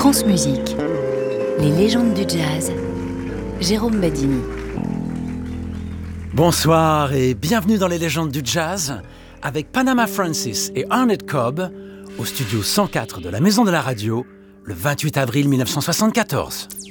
France Musique, les légendes du jazz, Jérôme Badini. Bonsoir et bienvenue dans les légendes du jazz avec Panama Francis et Arnett Cobb au studio 104 de la Maison de la Radio le 28 avril 1974.